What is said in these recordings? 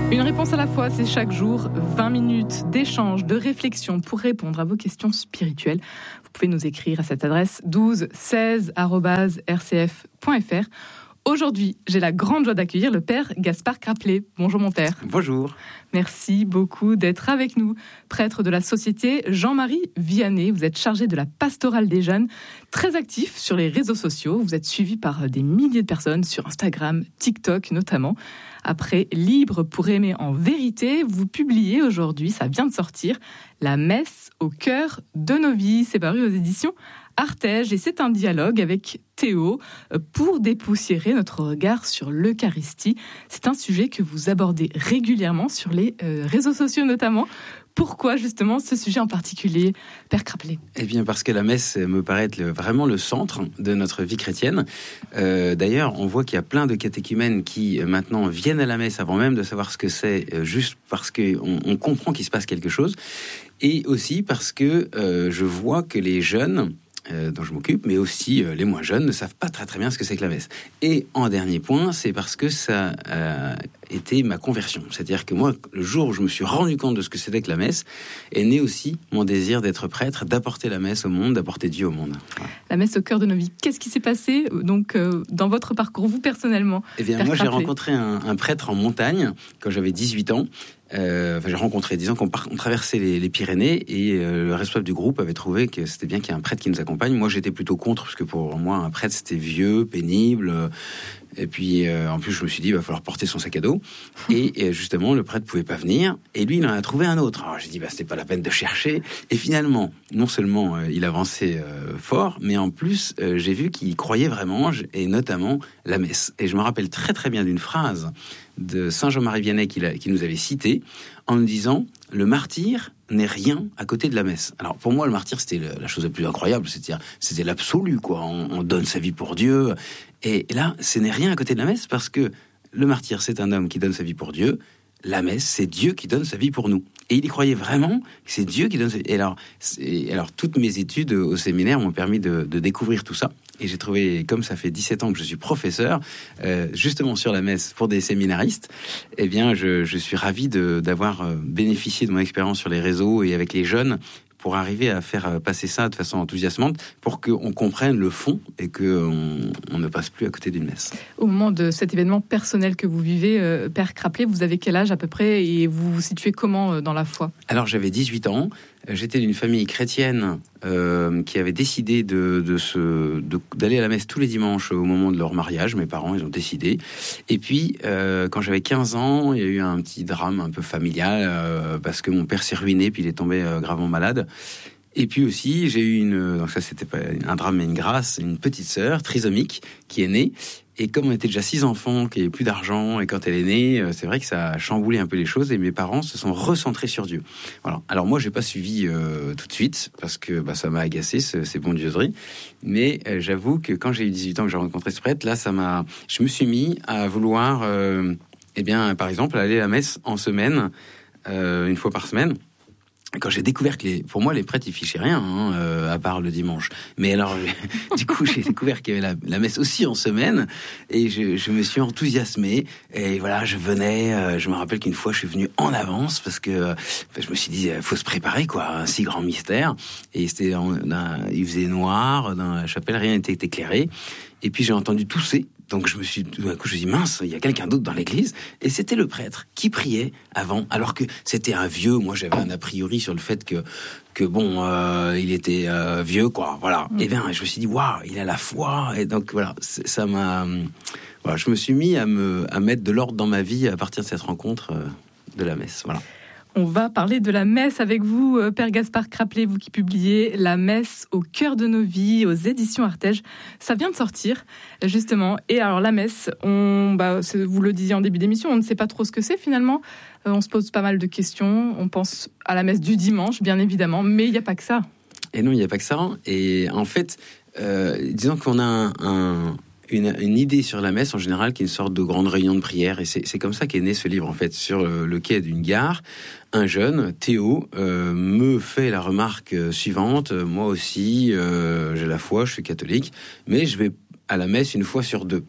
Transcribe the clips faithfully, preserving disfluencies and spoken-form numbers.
Une réponse à la fois, c'est chaque jour vingt minutes d'échange, de réflexion pour répondre à vos questions spirituelles. Vous pouvez nous écrire à cette adresse douze seize arobase r c f point f r. Aujourd'hui, j'ai la grande joie d'accueillir le père Gaspard Craplet. Bonjour mon père. Bonjour. Merci beaucoup d'être avec nous. Prêtre de la Société Jean-Marie Vianney, vous êtes chargé de la pastorale des jeunes, très actif sur les réseaux sociaux. Vous êtes suivi par des milliers de personnes sur Instagram, TikTok notamment. Après Libre pour aimer en vérité, vous publiez aujourd'hui, ça vient de sortir, La messe au cœur de nos vies. C'est paru aux éditions Artege et c'est un dialogue avec Théo pour dépoussiérer notre regard sur l'Eucharistie. C'est un sujet que vous abordez régulièrement sur les euh, réseaux sociaux notamment. Pourquoi justement ce sujet en particulier, Père Craplet ? Eh bien parce que la messe me paraît être le, vraiment le centre de notre vie chrétienne. Euh, d'ailleurs, on voit qu'il y a plein de catéchumènes qui euh, maintenant viennent à la messe avant même de savoir ce que c'est, euh, juste parce qu'on on comprend qu'il se passe quelque chose. Et aussi parce que euh, je vois que les jeunes Euh, dont je m'occupe, mais aussi euh, les moins jeunes ne savent pas très très bien ce que c'est que la messe. Et en dernier point, c'est parce que ça a été ma conversion. C'est-à-dire que moi, le jour où je me suis rendu compte de ce que c'était que la messe, est né aussi mon désir d'être prêtre, d'apporter la messe au monde, d'apporter Dieu au monde. Voilà. La messe au cœur de nos vies. Qu'est-ce qui s'est passé donc euh, dans votre parcours, vous personnellement ? Eh bien, moi, j'ai rencontré un, un prêtre en montagne quand j'avais dix-huit ans. Euh, enfin, j'ai rencontré, disons qu'on par, on traversait les, les Pyrénées et euh, le responsable du groupe avait trouvé que c'était bien qu'il y ait un prêtre qui nous accompagne. Moi, j'étais plutôt contre parce que pour moi, un prêtre c'était vieux, pénible. Euh, et puis, euh, en plus, je me suis dit, il va falloir porter son sac à dos. Et, et justement, le prêtre pouvait pas venir. Et lui, il en a trouvé un autre. Alors, j'ai dit, bah, c'était pas la peine de chercher. Et finalement, non seulement euh, il avançait euh, fort, mais en plus, euh, j'ai vu qu'il croyait vraiment, et notamment la messe. Et je me rappelle très très bien d'une phrase de Saint Jean-Marie Vianney qui, qui nous avait cité en nous disant « Le martyr n'est rien à côté de la messe ». Alors pour moi, le martyr, c'était le, la chose la plus incroyable, c'est-à-dire c'était l'absolu, quoi. On, on donne sa vie pour Dieu. Et là, ce n'est rien à côté de la messe parce que le martyr, c'est un homme qui donne sa vie pour Dieu. La messe, c'est Dieu qui donne sa vie pour nous. Et il y croyait vraiment que c'est Dieu qui donne sa vie. Et alors, et alors toutes mes études au séminaire m'ont permis de, de découvrir tout ça. Et j'ai trouvé, comme ça fait dix-sept ans que je suis professeur, euh, justement sur la messe pour des séminaristes, eh bien, je, je suis ravi de, d'avoir bénéficié de mon expérience sur les réseaux et avec les jeunes pour arriver à faire passer ça de façon enthousiasmante pour qu'on comprenne le fond et qu'on on ne passe plus à côté d'une messe. Au moment de cet événement personnel que vous vivez, euh, Père Craplet, vous avez quel âge à peu près et vous vous situez comment euh, dans la foi ? Alors j'avais dix-huit ans, j'étais d'une famille chrétienne euh, qui avait décidé de, de se, de, d'aller à la messe tous les dimanches au moment de leur mariage. Mes parents, ils ont décidé. Et puis, euh, quand j'avais quinze ans, il y a eu un petit drame un peu familial euh, parce que mon père s'est ruiné puis il est tombé euh, gravement malade. Et puis aussi, j'ai eu une... Donc ça, c'était pas un drame, mais une grâce, une petite sœur trisomique qui est née. Et comme on était déjà six enfants, qu'il n'y avait plus d'argent, et quand elle est née, c'est vrai que ça a chamboulé un peu les choses, et mes parents se sont recentrés sur Dieu. Voilà. Alors moi, j'ai pas suivi euh, tout de suite, parce que bah, ça m'a agacé, ce, ces bondieuseries. Mais euh, j'avoue que quand j'ai eu dix-huit ans, que j'ai rencontré ce prêtre, là, ça m'a... Je me suis mis à vouloir, euh, eh bien, par exemple, aller à la messe en semaine, euh, une fois par semaine. Quand j'ai découvert que les, pour moi les prêtres ils fichaient rien hein, euh, à part le dimanche. Mais alors du coup j'ai découvert qu'il y avait la, la messe aussi en semaine et je, je me suis enthousiasmé et voilà je venais. Euh, je me rappelle qu'une fois je suis venu en avance parce que euh, je me suis dit il faut se préparer quoi, un si grand mystère. Et c'était en, un, il faisait noir dans la chapelle, rien n'était éclairé. Et puis j'ai entendu tousser. Donc je me suis, tout d'un coup, je me suis dit, mince, il y a quelqu'un d'autre dans l'église. Et c'était le prêtre qui priait avant, alors que c'était un vieux. Moi, j'avais un a priori sur le fait que, que bon, euh, il était euh, vieux, quoi. Voilà. Mmh. Et bien, je me suis dit, waouh, il a la foi. Et donc, voilà, ça m'a... Voilà, je me suis mis à, me, à mettre de l'ordre dans ma vie à partir de cette rencontre euh, de la messe. Voilà. On va parler de la messe avec vous, Père Gaspard Craplet, vous qui publiez La messe au cœur de nos vies aux éditions Artege. Ça vient de sortir, justement. Et alors, la messe, on, bah, vous le disiez en début d'émission, on ne sait pas trop ce que c'est finalement. Euh, on se pose pas mal de questions. On pense à la messe du dimanche, bien évidemment, mais il n'y a pas que ça. Et non, il n'y a pas que ça. Et en fait, euh, disons qu'on a un... un... Une, une idée sur la messe en général qui est une sorte de grande réunion de prière et c'est, c'est comme ça qu'est né ce livre en fait. Sur le, le quai d'une gare, un jeune, Théo, euh, me fait la remarque suivante: moi aussi euh, j'ai la foi, je suis catholique, mais je vais à la messe une fois sur deux.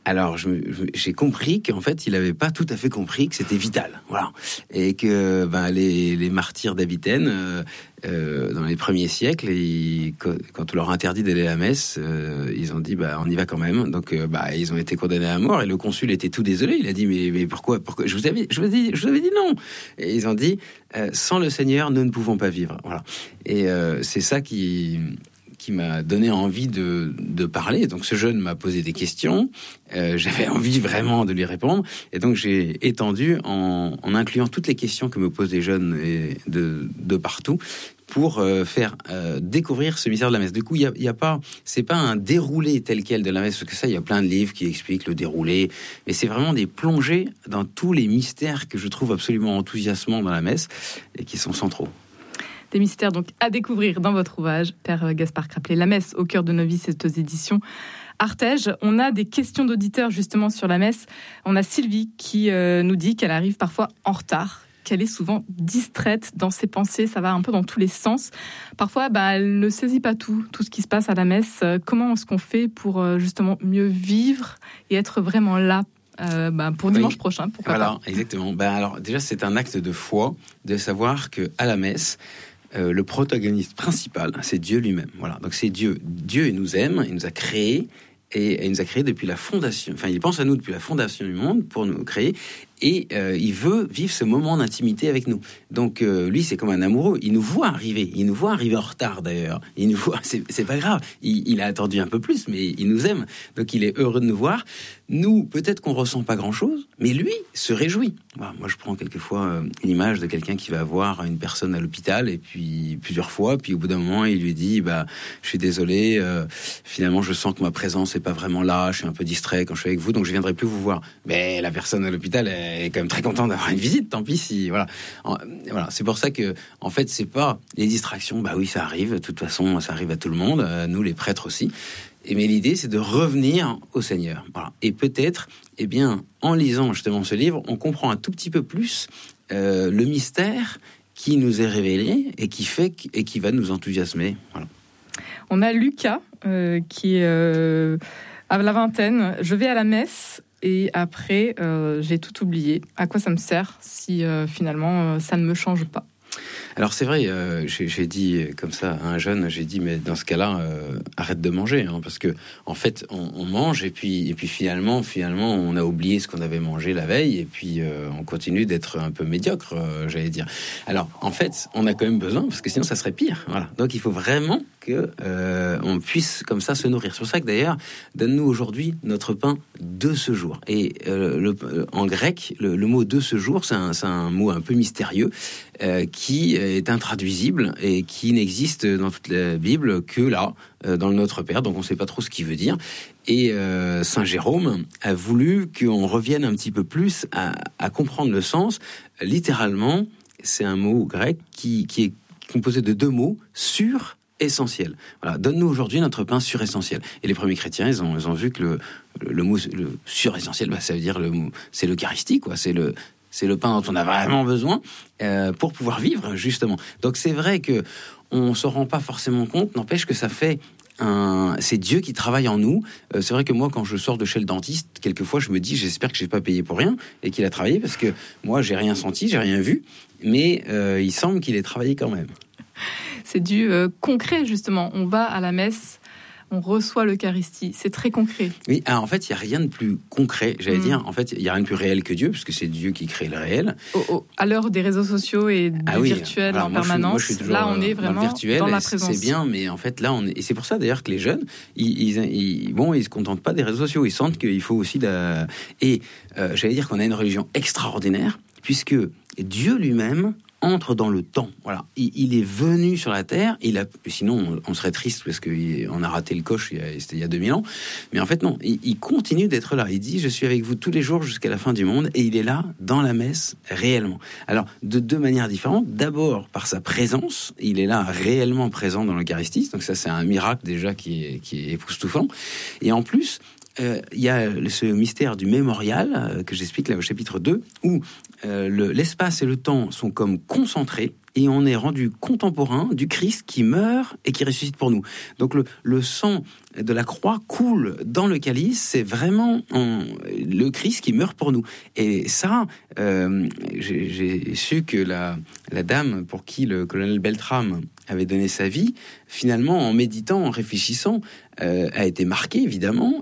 Alors, je, je, j'ai compris qu'en fait, il n'avait pas tout à fait compris que c'était vital, voilà, et que ben, les, les martyrs d'Avitaine, euh, euh, dans les premiers siècles, ils, quand on leur a interdit d'aller à la messe, euh, ils ont dit, bah, on y va quand même. Donc, euh, bah, ils ont été condamnés à mort. Et le consul était tout désolé. Il a dit, mais, mais pourquoi, pourquoi je vous avais, je vous avais dit, je vous avais dit non. Et ils ont dit, euh, sans le Seigneur, nous ne pouvons pas vivre. Voilà. Et euh, c'est ça qui qui m'a donné envie de, de parler. Donc ce jeune m'a posé des questions, euh, j'avais envie vraiment de lui répondre, et donc j'ai étendu en, en incluant toutes les questions que me posent les jeunes et de, de partout, pour euh, faire euh, découvrir ce mystère de la messe. Du coup, il y a, y a pas, c'est pas un déroulé tel quel de la messe, parce que ça, il y a plein de livres qui expliquent le déroulé, mais c'est vraiment des plongées dans tous les mystères que je trouve absolument enthousiasmants dans la messe et qui sont centraux. Des mystères donc à découvrir dans votre ouvrage, Père Gaspard Craplet, La messe au cœur de nos vies, c'est aux éditions Artege. On a des questions d'auditeurs justement sur la messe. On a Sylvie qui euh, nous dit qu'elle arrive parfois en retard, qu'elle est souvent distraite dans ses pensées, ça va un peu dans tous les sens. Parfois, bah, elle ne saisit pas tout, tout ce qui se passe à la messe. Comment est-ce qu'on fait pour euh, justement mieux vivre et être vraiment là Euh, bah, pour dimanche oui. prochain, pourquoi voilà, pas. Exactement. Ben alors déjà, c'est un acte de foi de savoir que à la messe, euh, le protagoniste principal, c'est Dieu lui-même. Voilà. Donc c'est Dieu. Dieu il nous aime, il nous a créés et, et il nous a créés depuis la fondation. Enfin, il pense à nous depuis la fondation du monde pour nous créer. Et euh, il veut vivre ce moment d'intimité avec nous. Donc euh, lui, c'est comme un amoureux. Il nous voit arriver. Il nous voit arriver en retard d'ailleurs. Il nous voit. C'est, c'est pas grave. Il, il a attendu un peu plus, mais il nous aime. Donc il est heureux de nous voir. Nous, peut-être qu'on ressent pas grand-chose, mais lui se réjouit. Voilà, moi, je prends quelquefois euh, une image de quelqu'un qui va voir une personne à l'hôpital et puis plusieurs fois, puis au bout d'un moment, il lui dit, bah, je suis désolé. Euh, finalement, je sens que ma présence est pas vraiment là. Je suis un peu distrait quand je suis avec vous, donc je viendrai plus vous voir. Mais la personne à l'hôpital, elle est quand même très content d'avoir une visite, tant pis si, voilà. En, voilà, c'est pour ça que, en fait, c'est pas les distractions, bah oui, ça arrive, de toute façon, ça arrive à tout le monde, euh, nous, les prêtres aussi. Et mais l'idée, c'est de revenir au Seigneur, voilà. Et peut-être, eh bien, en lisant justement ce livre, on comprend un tout petit peu plus euh, le mystère qui nous est révélé et qui fait, et qui va nous enthousiasmer, voilà. On a Lucas, euh, qui est euh, à la vingtaine, je vais à la messe, et après, euh, j'ai tout oublié. À quoi ça me sert si euh, finalement euh, ça ne me change pas ? Alors c'est vrai, euh, j'ai, j'ai dit comme ça à un jeune, j'ai dit mais dans ce cas-là, euh, arrête de manger, hein, parce que en fait on, on mange et puis et puis finalement finalement on a oublié ce qu'on avait mangé la veille et puis euh, on continue d'être un peu médiocre, euh, j'allais dire. Alors en fait on a quand même besoin parce que sinon ça serait pire. Voilà. Donc il faut vraiment que euh, on puisse comme ça se nourrir. C'est pour ça que d'ailleurs donne-nous aujourd'hui notre pain de ce jour. Et euh, le, en grec le, le mot de ce jour c'est un, c'est un mot un peu mystérieux euh, qui est intraduisible et qui n'existe dans toute la Bible que là, euh, dans le Notre Père, donc on ne sait pas trop ce qu'il veut dire. Et euh, Saint Jérôme a voulu qu'on revienne un petit peu plus à, à comprendre le sens. Littéralement, c'est un mot grec qui, qui est composé de deux mots, sur essentiel. Voilà, donne-nous aujourd'hui notre pain suressentiel. Et les premiers chrétiens, ils ont, ils ont vu que le, le, le mot le suressentiel, bah, ça veut dire le mot, c'est l'Eucharistie, quoi. C'est le C'est le pain dont on a vraiment besoin euh, pour pouvoir vivre, justement. Donc c'est vrai que on ne se rend pas forcément compte, n'empêche que ça fait un... C'est Dieu qui travaille en nous. Euh, c'est vrai que moi, quand je sors de chez le dentiste, quelquefois, je me dis, j'espère que je n'ai pas payé pour rien et qu'il a travaillé, parce que moi, j'ai rien senti, j'ai rien vu, mais euh, il semble qu'il ait travaillé quand même. C'est du euh, concret, justement. On va à la messe, on reçoit l'Eucharistie. C'est très concret. Oui, alors en fait, il n'y a rien de plus concret, j'allais mmh. dire. En fait, il n'y a rien de plus réel que Dieu, puisque c'est Dieu qui crée le réel. Oh, oh. À l'heure des réseaux sociaux et du ah oui. virtuel alors, en moi, permanence, je suis, moi, je suis là, on est vraiment dans, le virtuel, dans la présence. C'est bien, mais en fait, là, on est... Et c'est pour ça, d'ailleurs, que les jeunes, ils, ils, ils, bon, ils ne se contentent pas des réseaux sociaux. Ils sentent qu'il faut aussi... La... Et euh, j'allais dire qu'on a une religion extraordinaire, puisque Dieu lui-même entre dans le temps. Voilà, il, il est venu sur la terre. Il a, sinon, on, on serait triste parce qu'on a raté le coche. Il y a, c'était il y a deux mille ans. Mais en fait, non. Il, il continue d'être là. Il dit, je suis avec vous tous les jours jusqu'à la fin du monde. Et il est là dans la messe réellement. Alors, de deux manières différentes. D'abord, par sa présence, il est là réellement présent dans l'Eucharistie. Donc ça, c'est un miracle déjà qui est, qui est époustouflant. Et en plus, euh, il y a ce mystère du mémorial euh, que j'explique là au chapitre deux, où euh, le, l'espace et le temps sont comme concentrés, et on est rendu contemporain du Christ qui meurt et qui ressuscite pour nous. Donc le, le sang de la croix coule dans le calice, c'est vraiment en, le Christ qui meurt pour nous. Et ça, euh, j'ai, j'ai su que la, la dame pour qui le colonel Beltrame avait donné sa vie, finalement, en méditant, en réfléchissant, euh, a été marquée, évidemment,